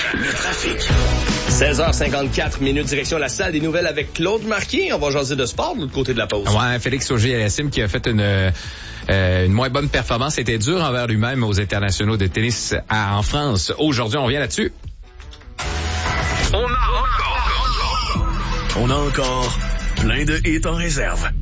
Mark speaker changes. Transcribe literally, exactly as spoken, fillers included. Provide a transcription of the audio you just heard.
Speaker 1: le trafic.
Speaker 2: seize heures cinquante-quatre minutes, direction la salle des nouvelles avec Claude Marquis. On va jaser de sport de l'autre côté de la pause.
Speaker 3: Ouais, Félix Auger-Aliassime qui a fait une, euh, une moins bonne performance. C'était dur envers lui-même aux internationaux de tennis à, en France. Aujourd'hui, on revient là-dessus.
Speaker 1: On a encore... On a encore plein de hits en réserve.